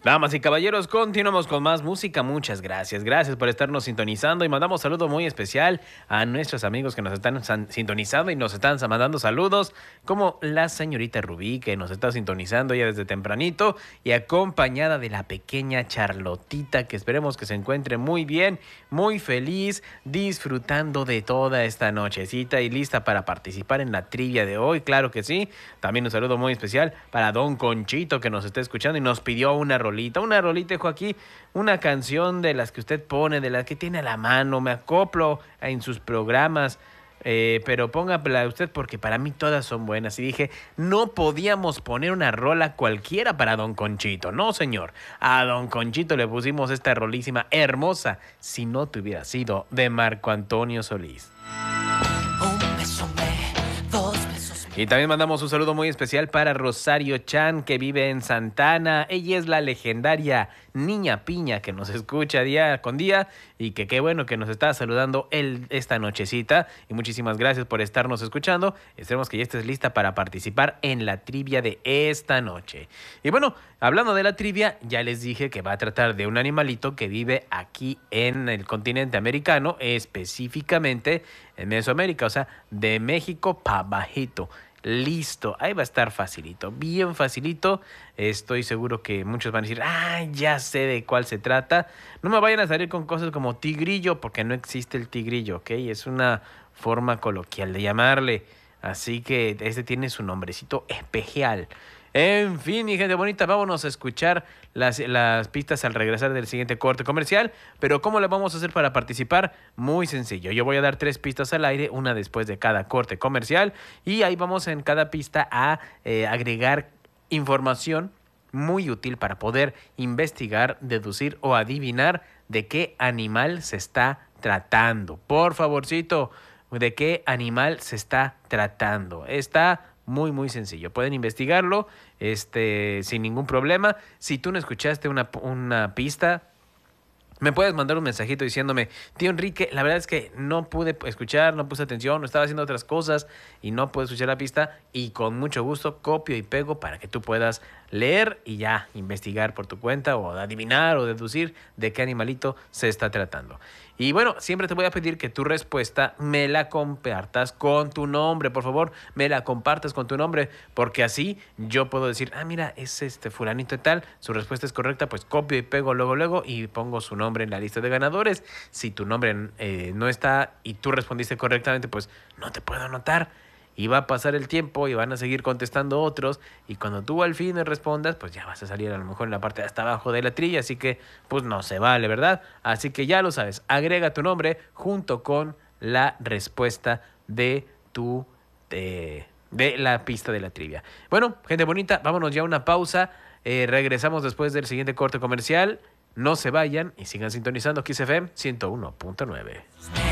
Damas y caballeros, continuamos con más música. Muchas gracias. Gracias por estarnos sintonizando y mandamos saludo muy especial a nuestros amigos que nos están sintonizando y nos están mandando saludos, como la señorita Rubí, que nos está sintonizando ya desde tempranito y acompañada de la pequeña Charlotita, que esperemos que se encuentre muy bien, muy feliz, disfrutando de toda esta nochecita y lista para participar en la trivia de hoy. Claro que sí. También un saludo muy especial para Don Conchito, que nos está escuchando y nos pidió una rolita, dijo aquí, una canción de las que usted pone, de las que tiene a la mano, me acoplo en sus programas, pero póngala usted porque para mí todas son buenas. Y dije, no podíamos poner una rola cualquiera para Don Conchito, no señor, a Don Conchito le pusimos esta rolísima hermosa, si no te hubiera sido de Marco Antonio Solís. Y también mandamos un saludo muy especial para Rosario Chan, que vive en Santana. Ella es la legendaria Niña Piña, que nos escucha día con día y que qué bueno que nos está saludando esta nochecita. Y muchísimas gracias por estarnos escuchando. Esperemos que ya estés lista para participar en la trivia de esta noche. Y bueno, hablando de la trivia, ya les dije que va a tratar de un animalito que vive aquí en el continente americano, específicamente en Mesoamérica, o sea, de México para bajito. Listo, ahí va a estar facilito, bien facilito. Estoy seguro que muchos van a decir, ya sé de cuál se trata. No me vayan a salir con cosas como tigrillo, porque no existe el tigrillo, ¿ok? Es una forma coloquial de llamarle. Así que este tiene su nombrecito especial. En fin, mi gente bonita, vámonos a escuchar las pistas al regresar del siguiente corte comercial. Pero ¿cómo le vamos a hacer para participar? Muy sencillo. Yo voy a dar 3 pistas al aire, una después de cada corte comercial. Y ahí vamos en cada pista a agregar información muy útil para poder investigar, deducir o adivinar de qué animal se está tratando. Por favorcito, ¿de qué animal se está tratando? Está muy sencillo. Pueden investigarlo sin ningún problema. Si tú no escuchaste una pista, me puedes mandar un mensajito diciéndome, tío Enrique, la verdad es que no pude escuchar, no puse atención, no estaba haciendo otras cosas y no pude escuchar la pista, y con mucho gusto copio y pego para que tú puedas leer y ya investigar por tu cuenta o adivinar o deducir de qué animalito se está tratando. Y bueno, siempre te voy a pedir que tu respuesta me la compartas con tu nombre, por favor, me la compartas con tu nombre, porque así yo puedo decir, mira, es fulanito y tal, su respuesta es correcta, pues copio y pego luego y pongo su nombre en la lista de ganadores. Si tu nombre no está y tú respondiste correctamente, pues no te puedo anotar. Y va a pasar el tiempo y van a seguir contestando otros. Y cuando tú al fin respondas, pues ya vas a salir a lo mejor en la parte de hasta abajo de la trilla. Así que pues no se vale, ¿verdad? Así que ya lo sabes. Agrega tu nombre junto con la respuesta de la pista de la trivia. Bueno, gente bonita, vámonos ya a una pausa. Regresamos después del siguiente corte comercial. No se vayan y sigan sintonizando Kiss FM 101.9.